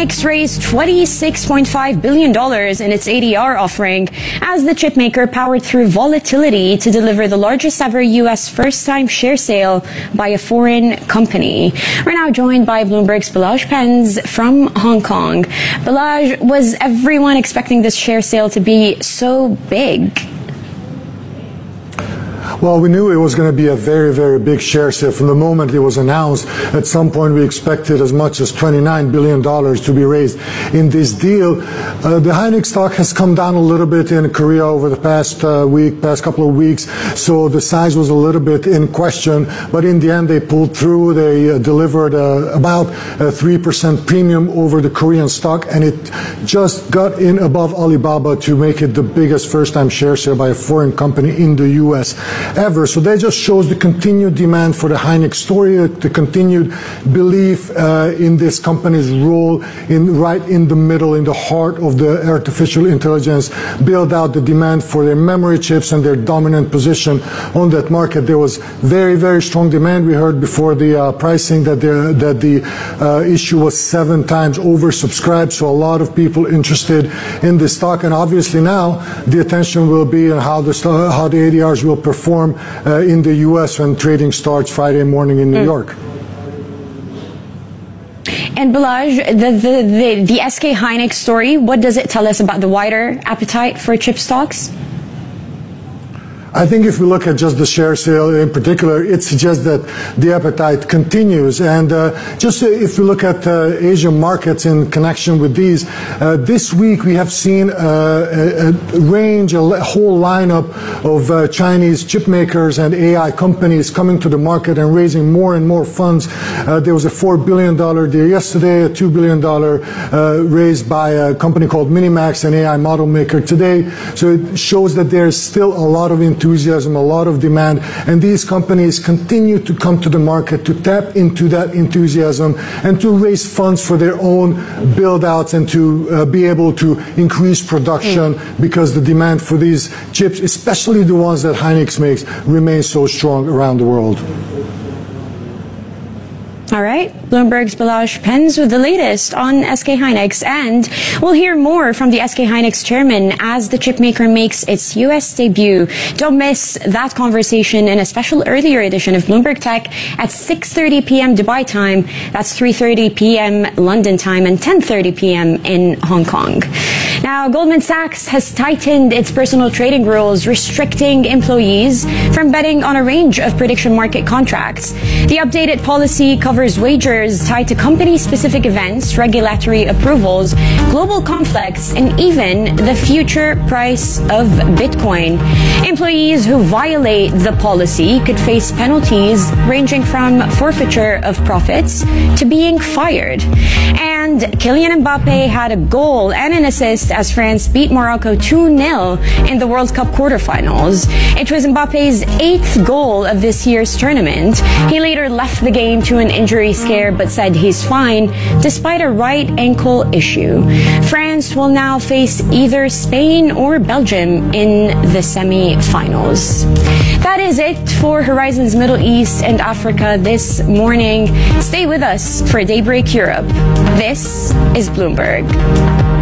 Hynix raised $26.5 billion in its ADR offering as the chipmaker powered through volatility to deliver the largest ever U.S. first-time share sale by a foreign company. We're now joined by Bloomberg's Balazs Penz from Hong Kong. Balazs, was everyone expecting this share sale to be so big? Well, we knew it was going to be a very, very big share sale from the moment it was announced. At some point, we expected as much as $29 billion to be raised in this deal. The Hynix stock has come down a little bit in Korea over the past couple of weeks, so the size was a little bit in question. But in the end, they pulled through. They delivered about a 3% premium over the Korean stock, and it just got in above Alibaba to make it the biggest first-time share sale by a foreign company in the U.S. ever. So that just shows the continued demand for the Hynix story, the continued belief in this company's role right in the middle, in the heart of the artificial intelligence build out, the demand for their memory chips and their dominant position on that market. There was very, very strong demand. We heard before the pricing that the issue was 7 times oversubscribed, so a lot of people interested in the stock. And obviously now the attention will be on how the ADRs will perform in the U.S. when trading starts Friday morning in New York. And Balazs, the SK Hynix story, what does it tell us about the wider appetite for chip stocks? I think if we look at just the share sale in particular, it suggests that the appetite continues. And just if we look at Asian markets in connection with these, this week we have seen a whole lineup of Chinese chip makers and AI companies coming to the market and raising more and more funds. There was a $4 billion deal yesterday, a $2 billion raised by a company called Minimax, an AI model maker today. So it shows that there's still a lot of enthusiasm, a lot of demand, and these companies continue to come to the market to tap into that enthusiasm and to raise funds for their own build-outs and to be able to increase production because the demand for these chips, especially the ones that Hynix makes, remains so strong around the world. All right, Bloomberg's Balazs Penz with the latest on SK Hynix, and we'll hear more from the SK Hynix chairman as the chipmaker makes its U.S. debut. Don't miss that conversation in a special earlier edition of Bloomberg Tech at 6:30 p.m. Dubai time. That's 3:30 p.m. London time and 10:30 p.m. in Hong Kong. Now, Goldman Sachs has tightened its personal trading rules, restricting employees from betting on a range of prediction market contracts. The updated policy covers wagers tied to company-specific events, regulatory approvals, global conflicts, and even the future price of Bitcoin. Employees who violate the policy could face penalties ranging from forfeiture of profits to being fired. And Kylian Mbappe had a goal and an assist as France beat Morocco 2-0 in the World Cup quarterfinals. It was Mbappe's 8th goal of this year's tournament. He later left the game to an injury scare but said he's fine despite a right ankle issue. France will now face either Spain or Belgium in the semi-finals. That is it for Horizon's Middle East and Africa this morning. Stay with us for Daybreak Europe. This is Bloomberg.